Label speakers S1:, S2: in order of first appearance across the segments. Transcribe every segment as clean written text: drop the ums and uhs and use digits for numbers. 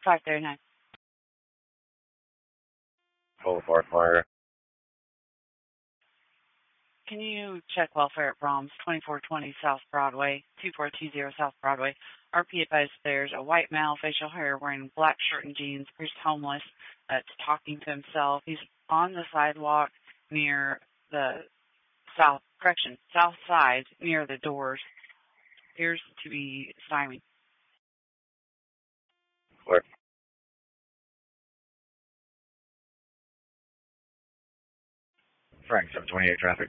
S1: 539.
S2: Boulevard Fire.
S1: Can you check welfare at Brahms, 2420 South Broadway, 2420 South Broadway? RP advised there's a white male, facial hair, wearing black shirt and jeans, appears homeless, talking to himself. He's on the sidewalk near the south side near the doors. Appears to be stymied.
S2: Clear. Frank, 728 traffic.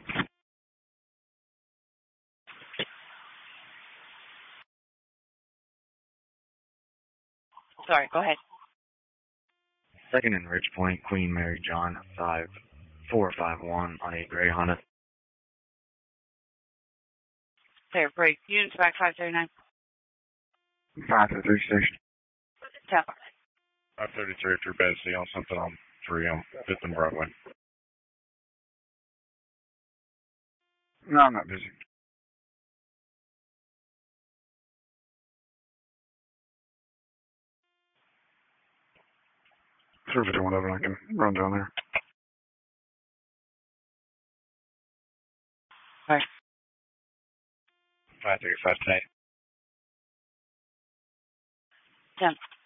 S1: Sorry, go ahead.
S2: Second and Ridge Point, Queen Mary John, 5451 on a gray Honda.
S1: Clear, break. Units back 539.
S2: 533 station.
S1: 10.
S2: 533 if you're busy on something on 3 on 5th and Broadway. No, I'm not busy. Through 51 I can run down there.
S1: All right.
S2: 535 tonight.
S1: 10.